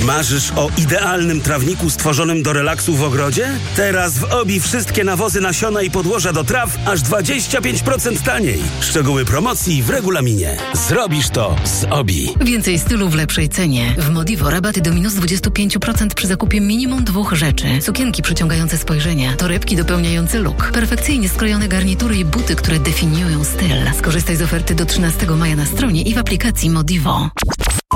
Marzysz o idealnym trawniku stworzonym do relaksu w ogrodzie? Teraz w OBI wszystkie nawozy, nasiona i podłoża do traw aż 25% taniej. Szczegóły promocji w regulaminie. Zrobisz to z OBI. Więcej stylu w lepszej cenie. W Modivo rabaty do minus 25% przy zakupie minimum 2 rzeczy. Sukienki przyciągające spojrzenia, torebki dopełniające look, perfekcyjnie skrojone garnitury i buty, które definiują styl. Skorzystaj z oferty do 13 maja na stronie i w aplikacji Modivo.